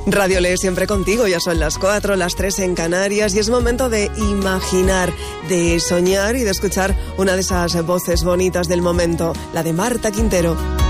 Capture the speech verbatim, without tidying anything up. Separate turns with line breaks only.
Radio Le siempre contigo, ya son las cuatro, las tres en Canarias y es momento de imaginar, de soñar y de escuchar una de esas voces bonitas del momento, la de Marta Quintero.